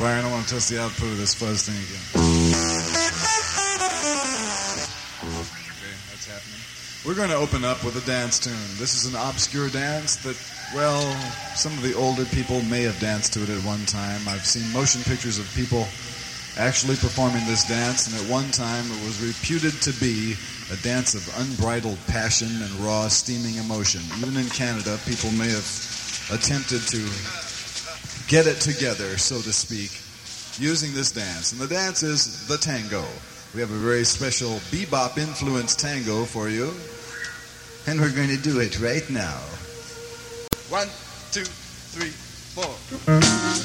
amplifier, and I want to test the output of this fuzz thing again. Okay, that's happening. We're going to open up with a dance tune. This is an obscure dance that, well, some of the older people may have danced to it at one time. I've seen motion pictures of people actually performing this dance, and at one time it was reputed to be a dance of unbridled passion and raw, steaming emotion. Even in Canada, people may have attempted to get it together, so to speak, using this dance. And the dance is the tango. We have a very special bebop-influenced tango for you, and we're going to do it right now. 1, 2, 3, 4.